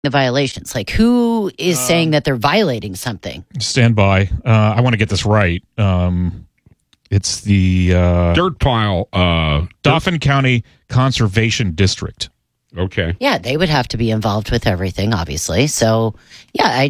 the violations? Like, who is saying that they're violating something? Stand by. I want to get this right. It's the dirt pile. Dauphin County Conservation District. Okay. Yeah, they would have to be involved with everything, obviously. So, yeah,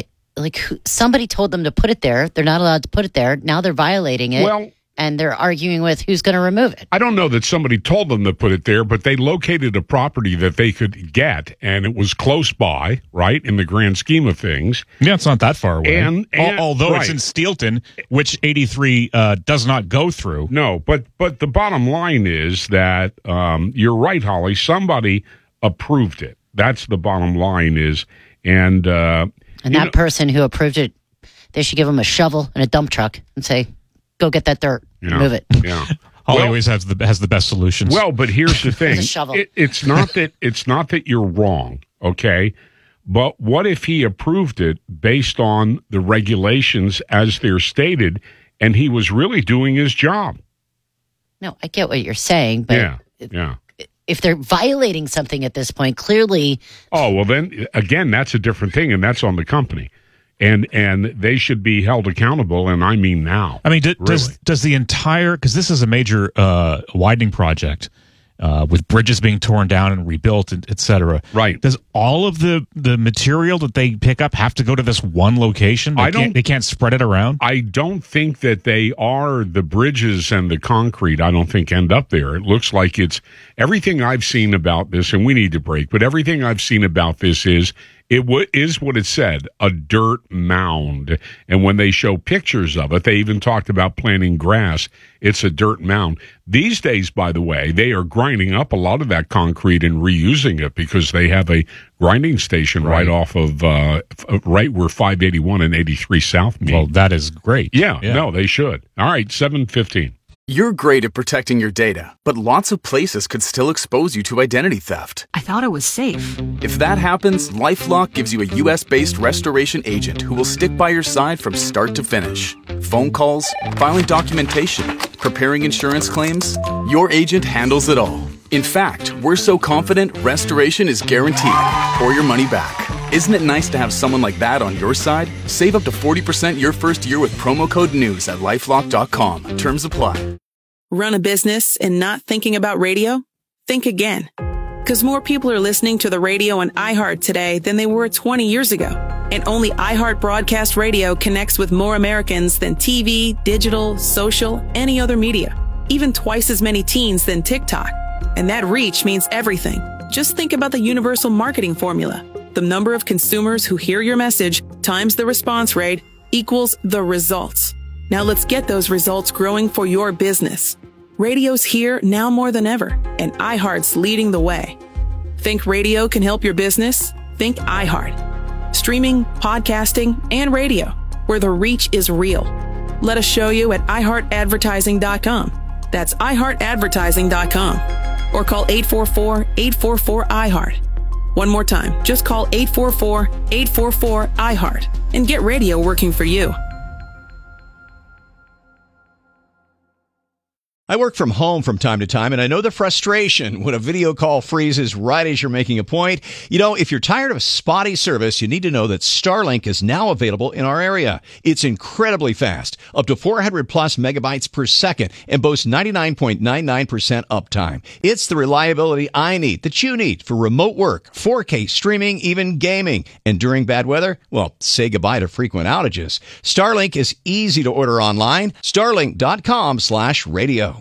somebody told them to put it there. They're not allowed to put it there. Now they're violating it. Well, and they're arguing with who's going to remove it. I don't know that somebody told them to put it there, but they located a property that they could get, and it was close by, right, in the grand scheme of things. Yeah, it's not that far away. And although right. it's in Steelton, which 83 does not go through. No, but the bottom line is that you're right, Holly. Somebody approved it. That's the bottom line is, and that person who approved it, they should give them a shovel and a dump truck and say, "Go get that dirt, move it." Yeah. Holly always has the best solutions. Well, but here's the thing: a shovel. It's not that you're wrong, okay? But what if he approved it based on the regulations as they're stated, and he was really doing his job? No, I get what you're saying, but if they're violating something at this point, clearly. Oh, well, then again, that's a different thing, and that's on the company. And they should be held accountable, and I mean now. I mean, really. does the entire, because this is a major widening project with bridges being torn down and rebuilt, et cetera. Right. Does all of the material that they pick up have to go to this one location? They can't spread it around? I don't think that the bridges and the concrete, I don't think end up there. It looks like it's everything I've seen about this, and we need to break, but everything I've seen about this is is what it said, a dirt mound. And when they show pictures of it, they even talked about planting grass. It's a dirt mound. These days, by the way, they are grinding up a lot of that concrete and reusing it because they have a grinding station right off of right where 581 and 83 South meet. Well, that is great. Yeah, no, they should. All right, 7:15. You're great at protecting your data, but lots of places could still expose you to identity theft. I thought it was safe. If that happens, LifeLock gives you a U.S.-based restoration agent who will stick by your side from start to finish. Phone calls, filing documentation, preparing insurance claims, your agent handles it all. In fact, we're so confident restoration is guaranteed or your money back. Isn't it nice to have someone like that on your side? Save up to 40% your first year with promo code NEWS at LifeLock.com. Terms apply. Run a business and not thinking about radio? Think again. Because more people are listening to the radio on iHeart today than they were 20 years ago. And only iHeart Broadcast Radio connects with more Americans than TV, digital, social, any other media. Even twice as many teens than TikTok. And that reach means everything. Just think about the universal marketing formula. The number of consumers who hear your message times the response rate equals the results. Now let's get those results growing for your business. Radio's here now more than ever, and iHeart's leading the way. Think radio can help your business? Think iHeart. Streaming, podcasting, and radio, where the reach is real. Let us show you at iHeartAdvertising.com. That's iHeartAdvertising.com. Or call 844-844-iHeart. One more time, just call 844-844-iHeart and get radio working for you. I work from home from time to time, and I know the frustration when a video call freezes right as you're making a point. You know, if you're tired of spotty service, you need to know that Starlink is now available in our area. It's incredibly fast, up to 400 plus megabytes per second, and boasts 99.99% uptime. It's the reliability I need, that you need, for remote work, 4K streaming, even gaming. And during bad weather, well, say goodbye to frequent outages. Starlink is easy to order online. Starlink.com/radio.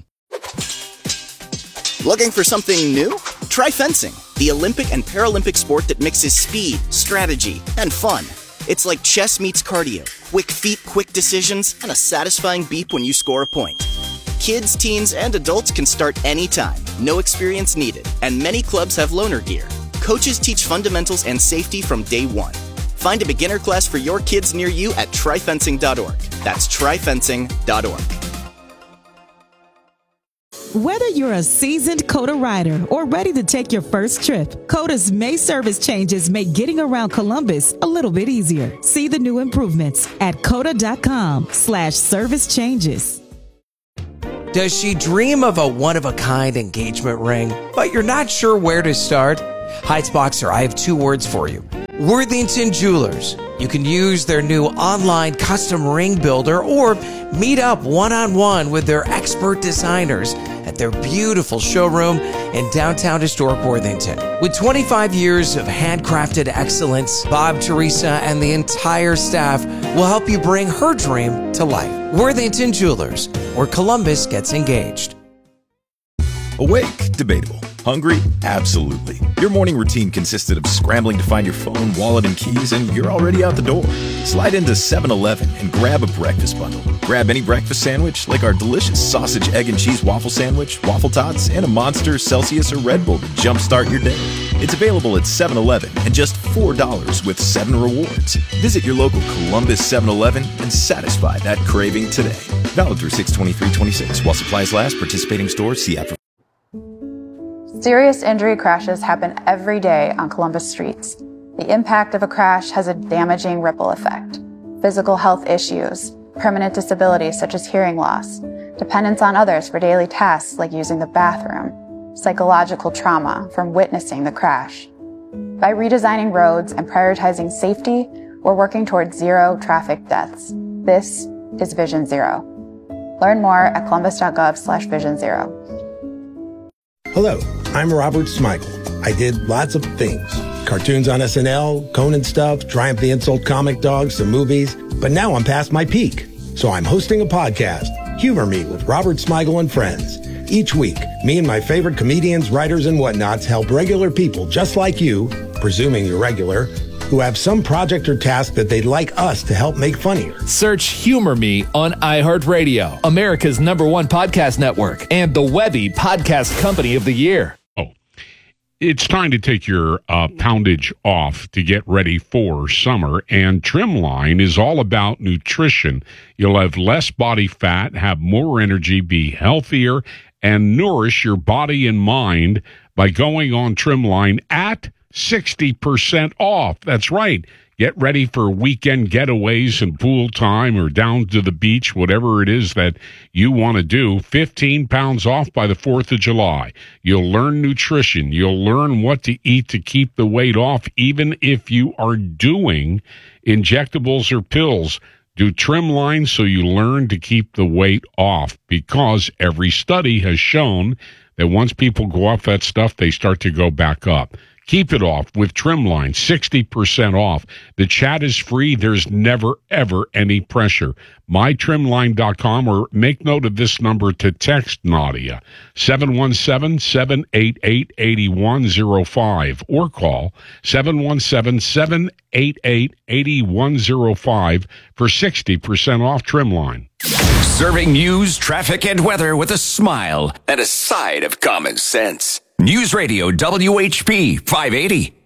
Looking for something new? Try fencing, the Olympic and Paralympic sport that mixes speed, strategy, and fun. It's like chess meets cardio, quick feet, quick decisions, and a satisfying beep when you score a point. Kids, teens, and adults can start anytime, no experience needed, and many clubs have loaner gear. Coaches teach fundamentals and safety from day one. Find a beginner class for your kids near you at tryfencing.org. That's tryfencing.org. Whether you're a seasoned COTA rider or ready to take your first trip, COTA's May service changes make getting around Columbus a little bit easier. See the new improvements at COTA.com/service changes. Does she dream of a one-of-a-kind engagement ring, but you're not sure where to start? Heights Boxer, I have two words for you. Worthington Jewelers. You can use their new online custom ring builder or meet up one-on-one with their expert designers at their beautiful showroom in downtown historic Worthington. With 25 years of handcrafted excellence, Bob, Teresa, and the entire staff will help you bring her dream to life. Worthington Jewelers, where Columbus gets engaged. Awake? Debatable. Hungry? Absolutely. Your morning routine consisted of scrambling to find your phone, wallet, and keys, and you're already out the door. Slide into 7-Eleven and grab a breakfast bundle. Grab any breakfast sandwich, like our delicious sausage, egg, and cheese waffle sandwich, waffle tots, and a Monster, Celsius, or Red Bull to jumpstart your day. It's available at 7-Eleven and just $4 with 7 rewards. Visit your local Columbus 7-Eleven and satisfy that craving today. Valid through 6/23/26. While supplies last, participating stores see app. Serious injury crashes happen every day on Columbus streets. The impact of a crash has a damaging ripple effect. Physical health issues, permanent disabilities such as hearing loss, dependence on others for daily tasks like using the bathroom, psychological trauma from witnessing the crash. By redesigning roads and prioritizing safety, we're working towards zero traffic deaths. This is Vision Zero. Learn more at columbus.gov/Vision Zero. Hello, I'm Robert Smigel. I did lots of things. Cartoons on SNL, Conan stuff, Triumph the Insult Comic Dog, some movies. But now I'm past my peak. So I'm hosting a podcast, Humor Me with Robert Smigel and Friends. Each week, me and my favorite comedians, writers, and whatnots help regular people just like you, presuming you're regular, who have some project or task that they'd like us to help make funnier. Search Humor Me on iHeartRadio, America's #1 podcast network, and the Webby Podcast Company of the Year. It's time to take your poundage off to get ready for summer, and Trimline is all about nutrition. You'll have less body fat, have more energy, be healthier, and nourish your body and mind by going on Trimline at 60% off. That's right. Get ready for weekend getaways and pool time or down to the beach, whatever it is that you want to do. 15 pounds off by the 4th of July. You'll learn nutrition. You'll learn what to eat to keep the weight off, even if you are doing injectables or pills. Do Trimline so you learn to keep the weight off, because every study has shown that once people go off that stuff, they start to go back up. Keep it off with Trimline, 60% off. The chat is free. There's never, ever any pressure. MyTrimline.com, or make note of this number to text Nadia, 717-788-8105, or call 717-788-8105 for 60% off Trimline. Serving news, traffic, and weather with a smile and a side of common sense. News Radio WHP 580.